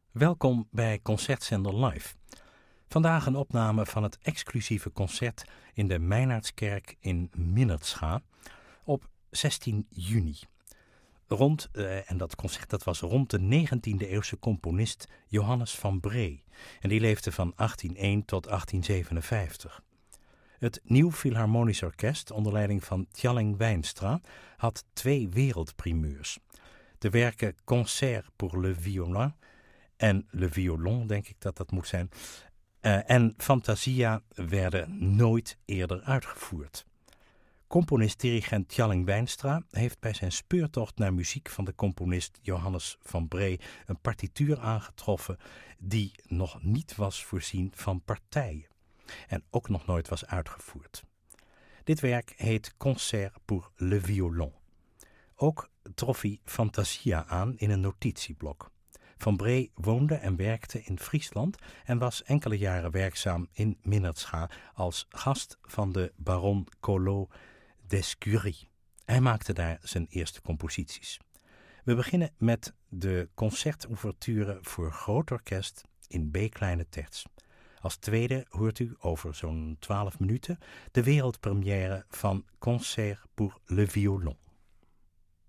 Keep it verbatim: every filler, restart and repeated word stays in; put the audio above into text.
Welkom bij Concertzender Live. Vandaag een opname van het exclusieve concert in de Meijnaertskerk in Minnertscha op zestien juni. Rond, uh, en dat concert dat was rond de negentiende eeuwse componist Johannes van Bree. En die leefde van achttienhonderdéén tot achttien zevenenvijftig. Het Nieuw Philharmonisch Orkest onder leiding van Tjalling Wijnstra had twee wereldprimeurs. De werken Concert pour le violon en Le Violon, denk ik dat dat moet zijn, uh, en Fantasia werden nooit eerder uitgevoerd. Componist-dirigent Tjalling Wijnstra heeft bij zijn speurtocht naar muziek van de componist Johannes van Bree een partituur aangetroffen die nog niet was voorzien van partijen en ook nog nooit was uitgevoerd. Dit werk heet Concert pour le Violon. Ook trof hij Fantasia aan in een notitieblok. Van Bree woonde en werkte in Friesland en was enkele jaren werkzaam in Minnertscha als gast van de baron Collot d'Escurie. Hij maakte daar zijn eerste composities. We beginnen met de concertouverture voor groot orkest in B-kleine terts. Als tweede hoort u over zo'n twaalf minuten de wereldpremière van Concert pour le Violon.